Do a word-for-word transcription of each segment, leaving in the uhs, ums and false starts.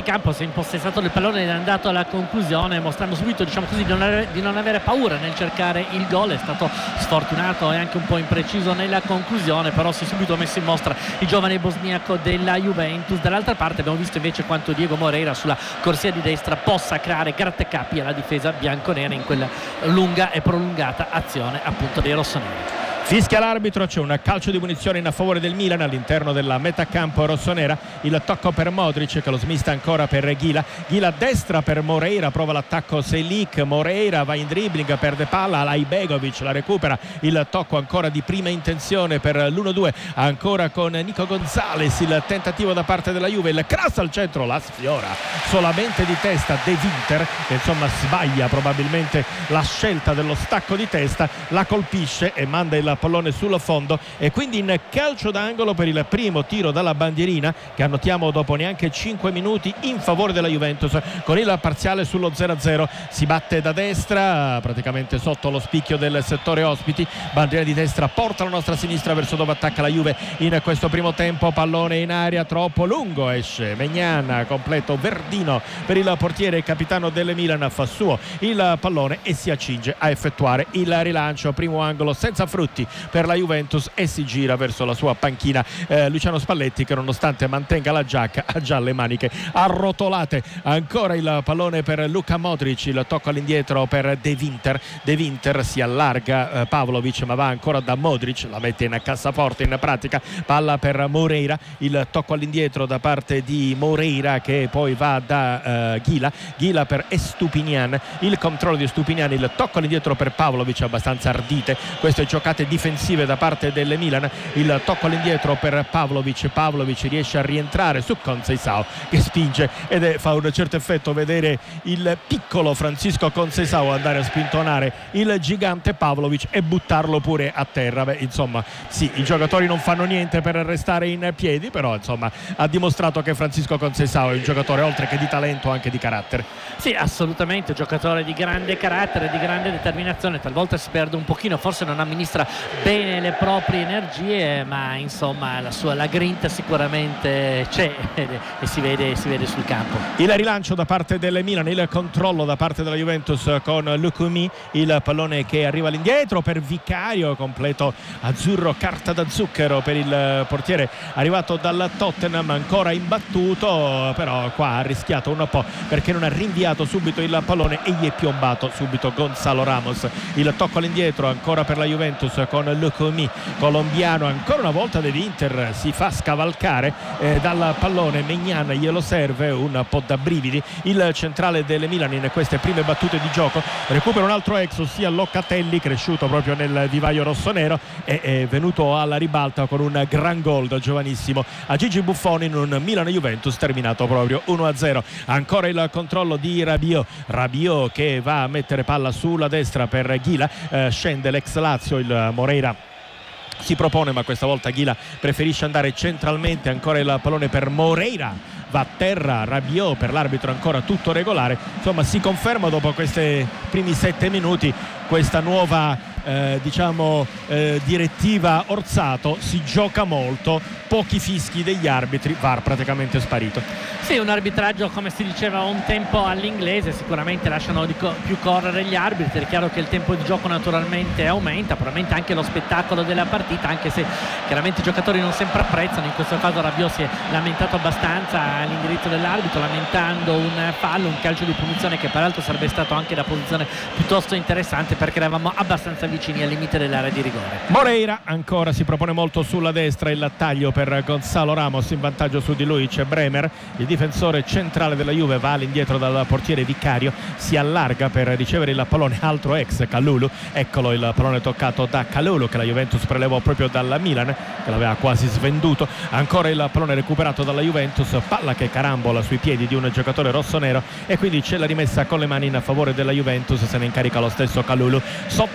campo si è impossessato del pallone ed è andato alla conclusione, mostrando subito, diciamo così, di non avere, di non avere paura nel cercare il gol. È stato sfortunato e anche un po' impreciso nella conclusione, però si è subito messo in mostra il giovane bosniaco della Juventus. Dall'altra parte abbiamo visto invece quanto Diego Moreira sulla corsia di destra possa creare grattacapi alla difesa bianconera in quella lunga e prolungata azione appunto dei rossoneri. Fischia l'arbitro, c'è un calcio di punizione in favore del Milan all'interno della metà campo rossonera. Il tocco per Modric che lo smista ancora per Ghila. Ghila a destra per Moreira, prova l'attacco Selic, Moreira va in dribbling, perde palla, Lajbegovic la recupera, il tocco ancora di prima intenzione per l'uno due ancora con Nico Gonzalez, il tentativo da parte della Juve, il cross al centro, la sfiora solamente di testa De Winter, che insomma sbaglia probabilmente la scelta dello stacco di testa, la colpisce e manda il pallone sul fondo, e quindi in calcio d'angolo per il primo tiro dalla bandierina, che annotiamo dopo neanche cinque minuti in favore della Juventus, con il parziale sullo zero a zero. Si batte da destra praticamente sotto lo spicchio del settore ospiti, bandiera di destra porta la nostra sinistra verso dove attacca la Juve in questo primo tempo. Pallone in aria troppo lungo, esce Maignan, completo Verdino per il portiere capitano del Milan, fa suo il pallone e si accinge a effettuare il rilancio. Primo angolo senza frutti per la Juventus e si gira verso la sua panchina eh, Luciano Spalletti, che nonostante mantenga la giacca ha già le maniche arrotolate. Ancora il pallone per Luka Modric, il tocco all'indietro per De Winter. De Winter si allarga eh, Pavlovic, ma va ancora da Modric, la mette in cassaforte in pratica. Palla per Moreira, il tocco all'indietro da parte di Moreira che poi va da eh, Ghila. Ghila per Estupinian, il controllo di Estupinian, il tocco all'indietro per Pavlovic, abbastanza ardite queste giocate difensive da parte del Milan. Il tocco all'indietro per Pavlovic, Pavlovic riesce a rientrare su Conceição che spinge ed è, fa un certo effetto vedere il piccolo Francisco Conceição andare a spintonare il gigante Pavlovic e buttarlo pure a terra. Beh, insomma sì, i giocatori non fanno niente per restare in piedi, però insomma ha dimostrato che Francisco Conceição è un giocatore oltre che di talento anche di carattere. Sì, assolutamente, giocatore di grande carattere, di grande determinazione. Talvolta si perde un pochino, forse non amministra bene le proprie energie, ma insomma la sua la grinta sicuramente c'è e si vede, si vede sul campo. Il rilancio da parte del Milan, il controllo da parte della Juventus con Lukumi, il pallone che arriva all'indietro per Vicario, completo azzurro, carta da zucchero per il portiere arrivato dal Tottenham, ancora imbattuto, però qua ha rischiato un po' perché non ha rinviato subito il pallone e gli è piombato subito Gonzalo Ramos. Il tocco all'indietro ancora per la Juventus con Lukumi, colombiano, ancora una volta De Winter si fa scavalcare eh, dal pallone. Maignan glielo serve, un po' da brividi il centrale del Milan in queste prime battute di gioco. Recupera un altro ex, ossia Locatelli, cresciuto proprio nel vivaio rossonero e è venuto alla ribalta con un gran gol da giovanissimo a Gigi Buffon in un Milan-Juventus terminato proprio uno a zero. Ancora il controllo di Rabiot, Rabiot che va a mettere palla sulla destra per Ghila, eh, scende l'ex Lazio, il Moreira si propone ma questa volta Ghila preferisce andare centralmente. Ancora il pallone per Moreira, va a terra Rabiot, per l'arbitro ancora tutto regolare. Insomma si conferma dopo questi primi sette minuti questa nuova eh, diciamo eh, direttiva Orsato, si gioca molto, pochi fischi degli arbitri, V A R praticamente sparito. Sì, un arbitraggio come si diceva un tempo all'inglese, sicuramente lasciano di co- più correre gli arbitri. È chiaro che il tempo di gioco naturalmente aumenta, probabilmente anche lo spettacolo della partita, anche se chiaramente i giocatori non sempre apprezzano. In questo caso Rabiot si è lamentato abbastanza all'indirizzo dell'arbitro, lamentando un fallo, un calcio di punizione che peraltro sarebbe stato anche da posizione piuttosto interessante perché eravamo abbastanza vicini al limite dell'area di rigore. Moreira ancora si propone molto sulla destra, il taglio per Gonzalo Ramos, in vantaggio su di lui c'è Bremer, il difensore centrale della Juve va all'indietro dal portiere Vicario, si allarga per ricevere il pallone, altro ex Kalulu, eccolo il pallone toccato da Kalulu che la Juventus prelevò proprio dalla Milan che l'aveva quasi svenduto. Ancora il pallone recuperato dalla Juventus, palla che carambola sui piedi di un giocatore rossonero e quindi c'è la rimessa con le mani in favore della Juventus, se ne incarica lo stesso Kalulu. Sotto la tribuna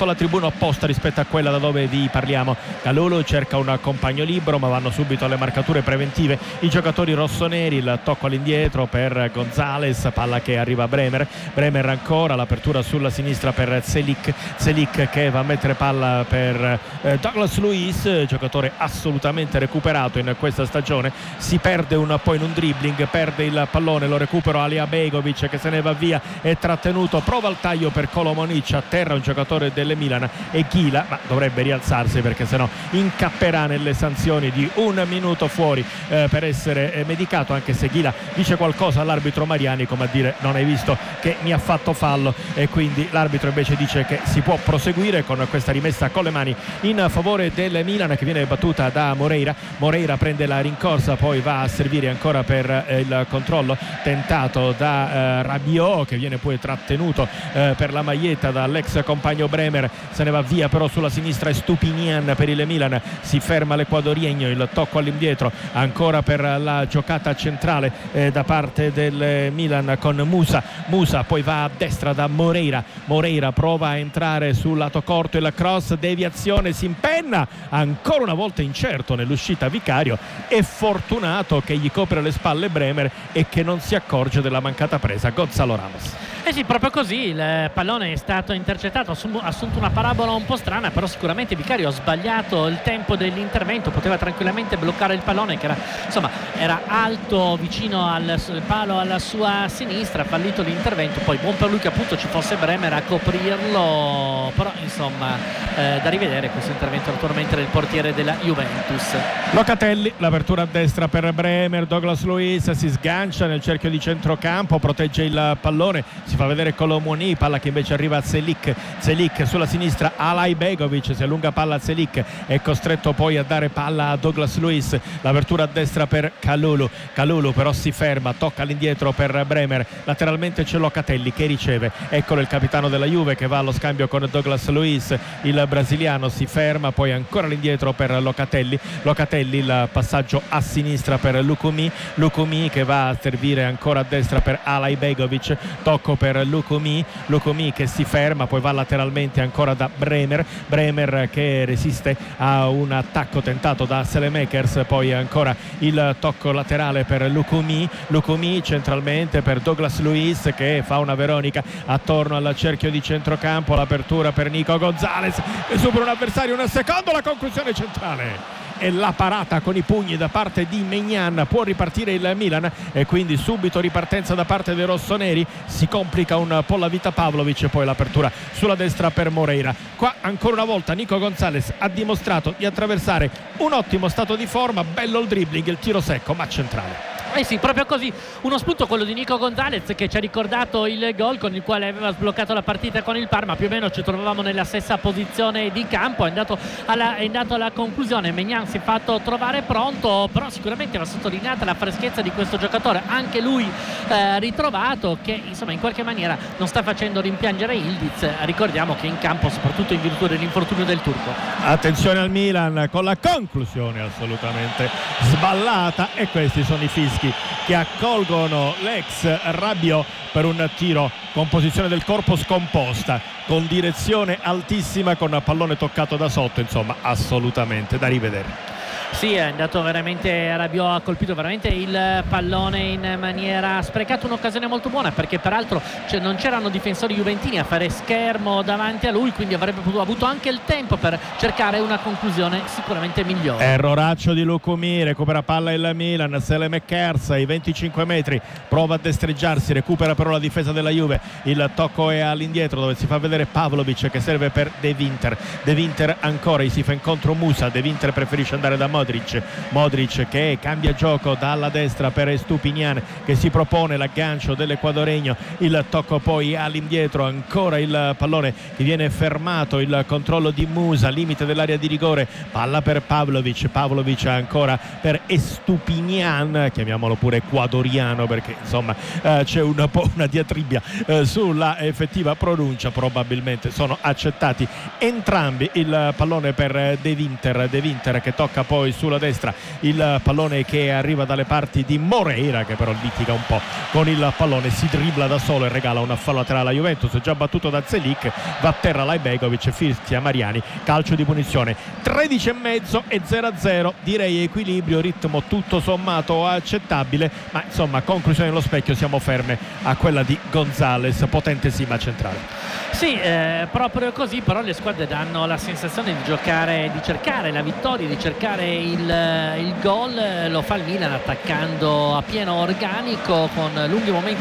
posizione opposta rispetto a quella da dove vi parliamo. Kalulu cerca un compagno libero, ma vanno subito alle marcature preventive i giocatori rossoneri. Il tocco all'indietro per Gonzalez, palla che arriva a Bremer. Bremer ancora, l'apertura sulla sinistra per Celik. Celik che va a mettere palla per eh, Douglas Luiz, giocatore assolutamente recuperato in questa stagione. Si perde un po' in un dribbling, perde il pallone, lo recupero Alija Begovic che se ne va via, è trattenuto, prova il taglio per Kolomonic, a terra un giocatore delle Milan e Ghila, ma dovrebbe rialzarsi perché sennò incapperà nelle sanzioni di un minuto fuori eh, per essere eh, medicato, anche se Ghila dice qualcosa all'arbitro Mariani come a dire non hai visto che mi ha fatto fallo, e quindi l'arbitro invece dice che si può proseguire con questa rimessa con le mani in favore del Milan, che viene battuta da Moreira. Moreira prende la rincorsa, poi va a servire ancora per eh, il controllo tentato da eh, Rabiot, che viene poi trattenuto eh, per la maglietta dall'ex compagno Bremer. Se ne va via però sulla sinistra è Stupinian per il Milan, si ferma l'equadoriano, il tocco all'indietro ancora per la giocata centrale eh, da parte del Milan con Musa. Musa poi va a destra da Moreira, Moreira prova a entrare sul lato corto, il cross, deviazione, si impenna ancora una volta incerto nell'uscita Vicario, è fortunato che gli copre le spalle Bremer e che non si accorge della mancata presa Gonzalo Ramos. Eh sì, proprio così, il pallone è stato intercettato, ha assunto una parabola un po' strana, però sicuramente Vicario ha sbagliato il tempo dell'intervento, poteva tranquillamente bloccare il pallone che era, insomma, era alto vicino al palo alla sua sinistra, ha fallito l'intervento, poi buon per lui che appunto ci fosse Bremer a coprirlo, però insomma eh, da rivedere questo intervento naturalmente del portiere della Juventus. Locatelli, l'apertura a destra per Bremer, Douglas Luiz si sgancia nel cerchio di centrocampo, protegge il pallone, si fa vedere Kolomoni, palla che invece arriva a Celik. Celik sulla sinistra, Alaj Begovic, si allunga palla a Celik, è costretto poi a dare palla a Douglas Luiz, l'apertura a destra per Kalulu. Kalulu però si ferma, tocca all'indietro per Bremer, lateralmente c'è Locatelli che riceve, eccolo il capitano della Juve che va allo scambio con Douglas Luiz, il brasiliano si ferma, poi ancora all'indietro per Locatelli. Locatelli, il passaggio a sinistra per Lukumi, Lukumi che va a servire ancora a destra per Alaj Begovic, tocco per Lukumi, Lukumi che si ferma, poi va lateralmente ancora da Bremer, Bremer che resiste a un attacco tentato da Selemakers, poi ancora il tocco laterale per Lukumi, Lukumi centralmente per Douglas Luiz che fa una Veronica attorno al cerchio di centrocampo, l'apertura per Nico Gonzalez che supera un avversario, un secondo, la conclusione centrale e la parata con i pugni da parte di Maignan. Può ripartire il Milan e quindi subito ripartenza da parte dei rossoneri, si complica un po' la vita Pavlovic, e poi l'apertura sulla destra per Moreira. Qua ancora una volta Nico Gonzalez ha dimostrato di attraversare un ottimo stato di forma, bello il dribbling, il tiro secco ma centrale. Eh sì, proprio così, uno spunto quello di Nico Gonzalez che ci ha ricordato il gol con il quale aveva sbloccato la partita con il Parma, più o meno ci trovavamo nella stessa posizione di campo, è andato alla, è andato alla conclusione, Maignan si è fatto trovare pronto, però sicuramente va sottolineata la freschezza di questo giocatore, anche lui eh, ritrovato, che insomma in qualche maniera non sta facendo rimpiangere Ildiz, ricordiamo che in campo soprattutto in virtù dell'infortunio del turco. Attenzione al Milan con la conclusione assolutamente sballata, e questi sono i fischi che accolgono l'ex Rabiot per un tiro con posizione del corpo scomposta, con direzione altissima, con pallone toccato da sotto, insomma assolutamente da rivedere. Sì, è andato veramente, Rabiot ha colpito veramente il pallone in maniera, ha sprecato un'occasione molto buona, perché peraltro cioè, non c'erano difensori juventini a fare schermo davanti a lui, quindi avrebbe potuto, avuto anche il tempo per cercare una conclusione sicuramente migliore. Erroraccio di Lukumi, recupera palla il Milan, Selemakers ai venticinque metri, prova a destreggiarsi, recupera però la difesa della Juve, il tocco è all'indietro dove si fa vedere Pavlovic che serve per De Winter, De Winter ancora, gli si fa incontro Musa, De Winter preferisce andare da Modric, Modric che cambia gioco dalla destra per Stupinian che si propone l'aggancio dell'equadoregno, il tocco poi all'indietro, ancora il pallone che viene fermato, il controllo di Musa, limite dell'area di rigore, palla per Pavlovic, Pavlovic ancora per Stupinian, chiamiamolo pure equadoriano perché insomma eh, c'è un po' una diatribbia eh, sulla effettiva pronuncia, probabilmente sono accettati entrambi, il pallone per De Winter, De Winter che tocca poi poi sulla destra il pallone che arriva dalle parti di Moreira, che però litiga un po' con il pallone, si dribbla da solo e regala un fallo laterale alla Juventus, già battuto da Zelik, va a terra Lajbegovic, fischia Mariani, calcio di punizione. Tredici e mezzo e zero a zero, direi equilibrio, ritmo tutto sommato accettabile, ma insomma conclusione dello specchio, siamo ferme a quella di Gonzalez, potente Sima centrale. Sì, eh, proprio così, però le squadre danno la sensazione di giocare, di cercare la vittoria, di cercare il, il gol. Lo fa il Milan attaccando a pieno organico con lunghi momenti